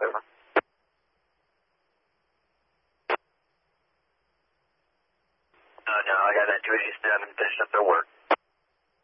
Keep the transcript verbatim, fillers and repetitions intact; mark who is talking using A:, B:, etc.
A: Over. Uh, no, I got that two eighty-seven finished up their work.